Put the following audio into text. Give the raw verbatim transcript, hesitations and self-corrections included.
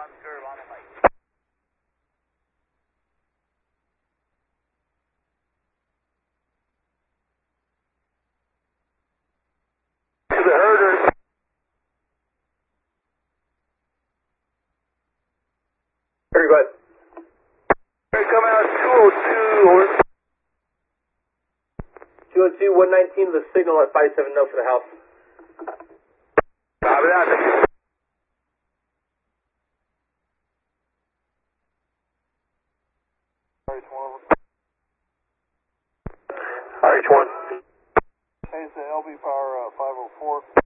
To the herder. Very good. Coming out two oh two, over. two oh two, one nineteen, the signal at five seven zero for the house. Copy that. R H one. Hey, it's the L B Power uh, five oh four.